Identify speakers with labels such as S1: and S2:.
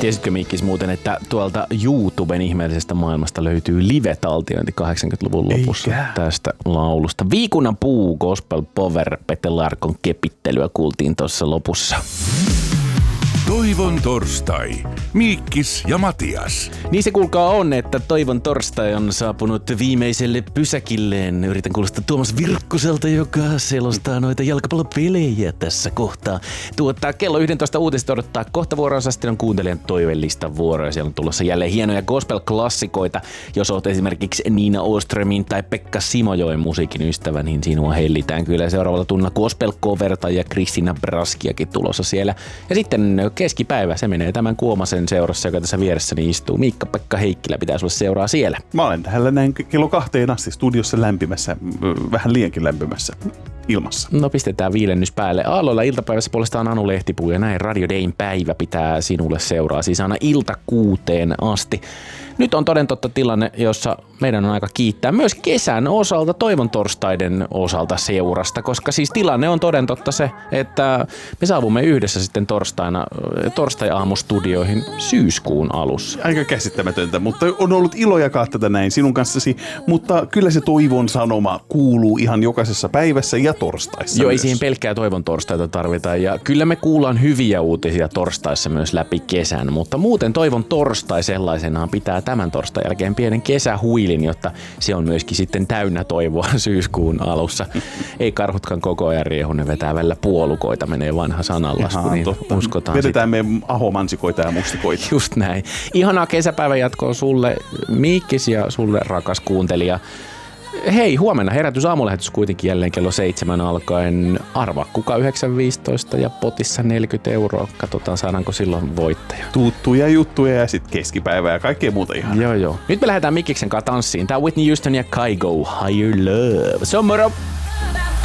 S1: Tiesitkö Mikkis muuten, että tuolta YouTuben ihmeellisestä maailmasta löytyy live-taltiointi 80-luvun lopussa tästä laulusta. Viikunnan puu, gospel power, Pete Larkon kepittelyä kuultiin tuossa lopussa.
S2: Toivon torstai. Miikkis ja Matias.
S1: Niin se kuulkaa on, että Toivon torstai on saapunut viimeiselle pysäkilleen. Yritän kuulostaa Tuomas Virkkuselta, joka selostaa noita jalkapallopelejä tässä kohtaa. Kello 11 uutiset odottaa kohta vuoroonsa. Sitten on kuuntelijan toivelistan vuoroja. Siellä on tulossa jälleen hienoja gospel-klassikoita. Jos olet esimerkiksi Niina Åströmin tai Pekka Simojoen musiikin ystävä, niin sinua hellitään kyllä. Seuraavalla tunnilla gospel-coverta ja Kristina Braskiakin tulossa siellä. Ja sitten keskipäivä, se menee tämän Kuomasen seurassa, joka tässä vieressäni istuu. Miikka-Pekka Heikkilä pitää sulle seuraa siellä.
S3: Mä olen täällä näin kello 2 asti studiossa lämpimässä, vähän liiankin lämpimässä ilmassa.
S1: No pistetään viilennys päälle. Aalloilla iltapäivässä puolestaan Anu Lehtipuu ja näin Radio Dayn päivä pitää sinulle seuraa. Siis aina ilta 6 asti. Nyt on toden totta tilanne, jossa meidän on aika kiittää myös kesän osalta, Toivon torstaiden osalta seurasta, koska siis tilanne on toden totta se, että me saavumme yhdessä sitten torstai-aamustudioihin syyskuun alussa.
S3: Aika käsittämätöntä, mutta on ollut ilo jakaa tätä näin sinun kanssasi, mutta kyllä se toivon sanoma kuuluu ihan jokaisessa päivässä ja torstaissa.
S1: Joo,
S3: myös.
S1: Ei siihen pelkkää Toivon torstaita tarvita ja kyllä me kuullaan hyviä uutisia torstaissa myös läpi kesän, mutta muuten Toivon torstai sellaisenaan pitää tämän torstain jälkeen pienen kesähuilin, jotta se on myöskin sitten täynnä toivoa syyskuun alussa. Ei karhutkaan koko ajan riehu, ne vetää välillä puolukoita, menee vanha sananlasku, niin totta. Uskotaan.
S3: Vedetään me ahomansikoita ja mustikoita.
S1: Just näin. Ihanaa kesäpäivän jatkoa sulle, Miikkis, ja sulle, rakas kuuntelija. Hei, huomenna herätys aamulähetys kuitenkin jälleen kello 7 alkaen. Arvaa kuka 9.15 ja potissa 40 €. Katsotaan saadaanko silloin voittaja.
S3: Tuttuja juttuja ja sitten keskipäivää ja kaikkea muuta ihan.
S1: Joo. Nyt me lähdetään Mikkiksen kanssa tanssiin. Tää on Whitney Houston ja Kygo, Higher Love. Se on moro!